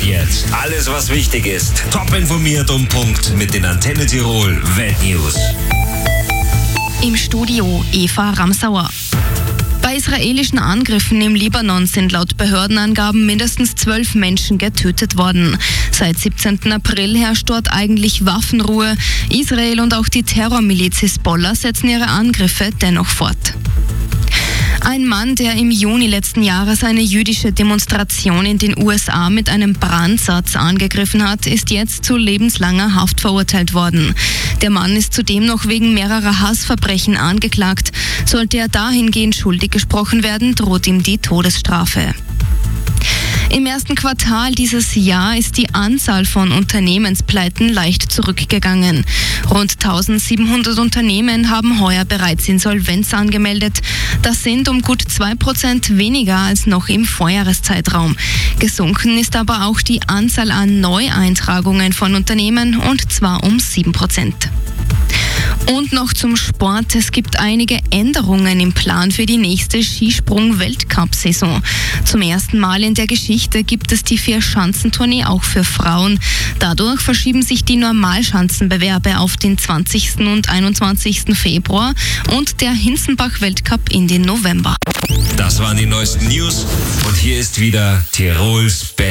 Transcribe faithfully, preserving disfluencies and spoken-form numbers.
Und jetzt alles, was wichtig ist. Top informiert um Punkt mit den Antenne Tirol Weltnews. Im Studio Eva Ramsauer. Bei israelischen Angriffen im Libanon sind laut Behördenangaben mindestens zwölf Menschen getötet worden. Seit siebzehnten April herrscht dort eigentlich Waffenruhe. Israel und auch die Terrormiliz Hisbollah setzen ihre Angriffe dennoch fort. Ein Mann, der im Juni letzten Jahres eine jüdische Demonstration in den U S A mit einem Brandsatz angegriffen hat, ist jetzt zu lebenslanger Haft verurteilt worden. Der Mann ist zudem noch wegen mehrerer Hassverbrechen angeklagt. Sollte er dahingehend schuldig gesprochen werden, droht ihm die Todesstrafe. Im ersten Quartal dieses Jahr ist die Anzahl von Unternehmenspleiten leicht zurückgegangen. Rund eintausendsiebenhundert Unternehmen haben heuer bereits Insolvenz angemeldet. Das sind um gut zwei Prozent weniger als noch im Vorjahreszeitraum. Gesunken ist aber auch die Anzahl an Neueintragungen von Unternehmen, und zwar um sieben Prozent. Und noch zum Sport. Es gibt einige Änderungen im Plan für die nächste Skisprung-Weltcup-Saison. Zum ersten Mal in der Geschichte gibt es die Vier-Schanzentournee auch für Frauen. Dadurch verschieben sich die Normalschanzenbewerbe auf den zwanzigsten und einundzwanzigsten Februar und der Hinzenbach-Weltcup in den November. Das waren die neuesten News und hier ist wieder Tirols Best.